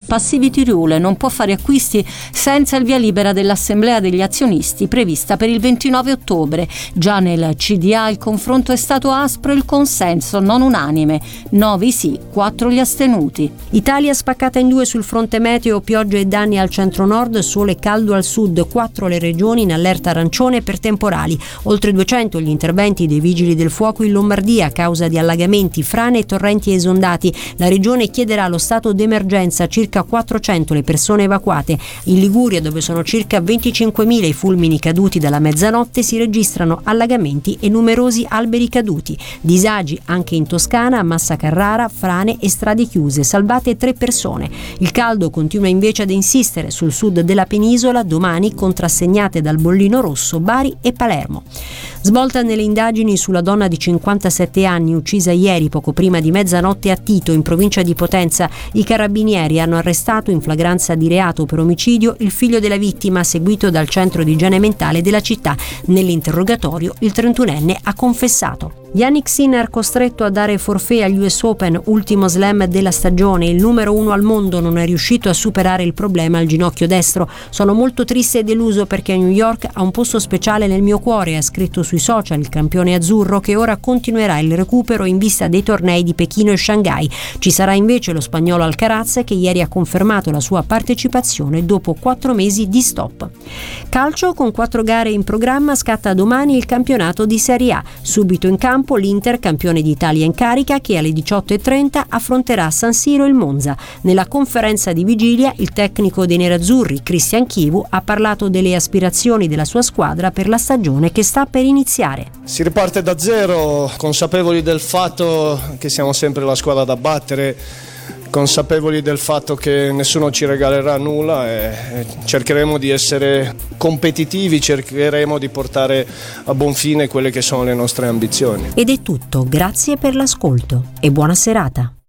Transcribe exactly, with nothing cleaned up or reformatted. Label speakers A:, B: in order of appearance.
A: Passivity Rule non può fare acquisti senza il via libera dell'assemblea degli azionisti prevista per il ventinove ottobre. Già nel C D A il confronto è stato aspro e il consenso non unanime, nove i sì, quattro gli astenuti.
B: Italia spaccata in due sul fronte meteo, piogge e danni al centro-nord, sole caldo al sud, quattro le regioni in allerta arancione per temporali. Oltre duecento gli interventi dei vigili del fuoco in Lombardia a causa di allagamenti, frane e torrenti esondati. La regione chiederà lo stato d'emergenza, circa quattrocento le persone evacuate. In Liguria, dove sono circa venticinquemila i fulmini caduti dalla mezzanotte, si registrano allagamenti e numerosi alberi caduti. Disagi anche in Toscana, a Massa Carrara, frane e strade chiuse, salvate tre persone. Il caldo continua invece ad insistere sul sud della penisola, domani contrassegnate dal bollino rosso Bari e Palermo. Svolta nelle indagini sulla donna di cinquantasette anni uccisa ieri poco prima di mezzanotte a Tito, in provincia di Potenza. I carabinieri hanno arrestato in flagranza di reato per omicidio il figlio della vittima, seguito dal centro di igiene mentale della città. Nell'interrogatorio il trentunenne ha confessato. Jannik Sinner costretto a dare forfait agli U S Open, ultimo slam della stagione. Il numero uno al mondo non è riuscito a superare il problema al ginocchio destro. Sono molto triste e deluso perché New York ha un posto speciale nel mio cuore, ha scritto sui social il campione azzurro, che ora continuerà il recupero in vista dei tornei di Pechino e Shanghai. Ci sarà invece lo spagnolo Alcaraz, che ieri ha confermato la sua partecipazione dopo quattro mesi di stop. Calcio, con quattro gare in programma, scatta domani il campionato di Serie A. Subito in campo l'Inter, campione d'Italia in carica, che alle diciotto e trenta affronterà a San Siro il Monza. Nella conferenza di vigilia il tecnico dei nerazzurri, Christian Chivu, ha parlato delle aspirazioni della sua squadra per la stagione che sta per iniziare.
C: Si riparte da zero, consapevoli del fatto che siamo sempre la squadra da battere, consapevoli del fatto che nessuno ci regalerà nulla e cercheremo di essere competitivi, cercheremo di portare a buon fine quelle che sono le nostre ambizioni.
B: Ed è tutto, grazie per l'ascolto e buona serata.